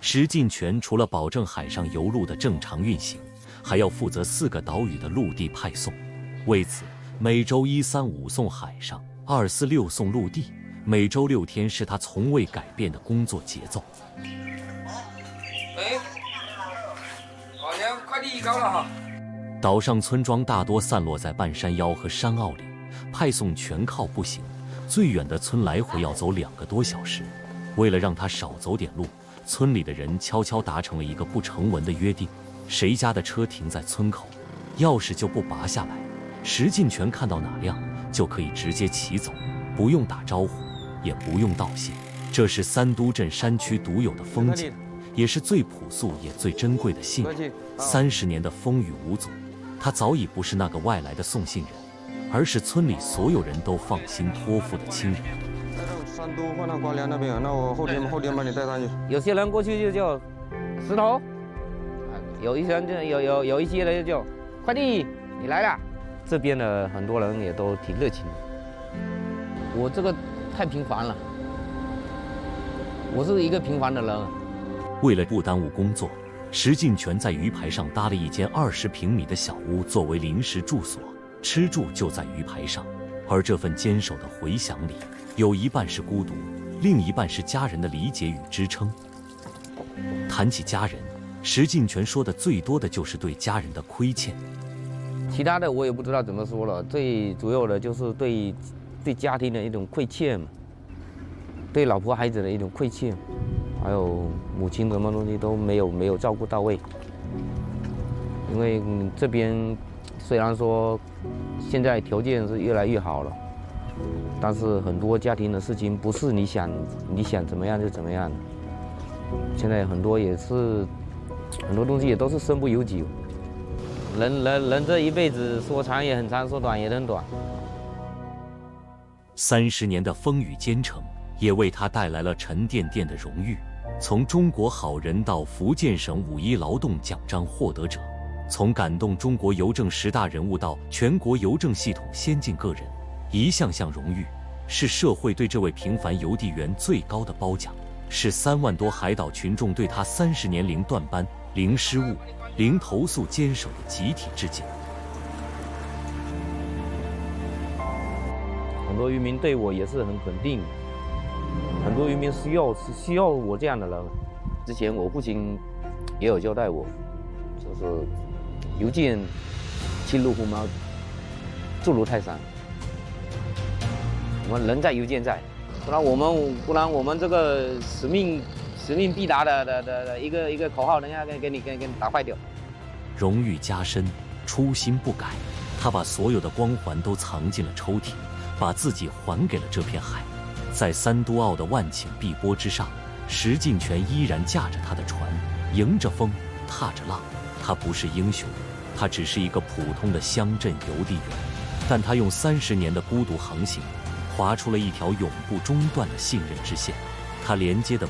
石进权除了保证海上油路的正常运行，还要负责4个岛屿的陆地派送。为此，每周135送海上，246送陆地，每周6天是他从未改变的工作节奏。 好像快递高了哈。 岛上村庄大多散落在半山腰和山坳里，派送全靠步行，最远的村来回要走2个多小时。为了让他少走点路，村里的人悄悄达成了一个不成文的约定：谁家的车停在村口，钥匙就不拔下来。石进权看到哪辆，就可以直接骑走，不用打招呼，也不用道谢。这是三都镇山区独有的风景，也是最朴素也最珍贵的信任。30年的风雨无阻，他早已不是那个外来的送信人，而是村里所有人都放心托付的亲人。 山都换到关联那边，那我后天把你带上去。 有些人过去就叫石头，有一些人就有一些人就叫快递，你来了。这边的很多人也都挺热情的。我这个太平凡了，我是一个平凡的人。 为了不耽误工作，石进权在鱼排上搭了一间20平米的小屋作为临时住所，吃住就在鱼排上。而这份坚守的回响里，有一半是孤独，另一半是家人的理解与支撑。谈起家人，石进权说的最多的就是对家人的亏欠。 其他的我也不知道怎么说了，最主要的就是对家庭的一种亏欠，对老婆孩子的一种亏欠，还有母亲什么东西都没有照顾到位。因为这边虽然说现在条件是越来越好了，但是很多家庭的事情不是你想怎么样就怎么样。现在很多东西也都是身不由己。人这一辈子说长也很长，说短也很短。 30年的风雨兼程，也为他带来了沉甸甸的荣誉。从中国好人到福建省5一劳动奖章获得者，从感动中国邮政10大人物到全国邮政系统先进个人，一项项荣誉是社会对这位平凡邮递员最高的褒奖，是3万多海岛群众对他30年零断班、零失误、零投诉坚守的集体致敬。 很多渔民对我也是很肯定，很多渔民需要我这样的人。之前我父亲也有交代我，就是邮件轻如鸿毛，重如泰山。我们人在邮件在，不然我们这个使命必达的一个口号，人家给你打坏掉。 荣誉加深，初心不改，他把所有的光环都藏进了抽屉，把自己还给了这片海。在三都澳的万顷碧波之上，石进权依然驾着他的船，迎着风，踏着浪。他不是英雄，他只是一个普通的乡镇邮递员，但他用30年的孤独航行，划出了一条永不中断的信任之线。他连接的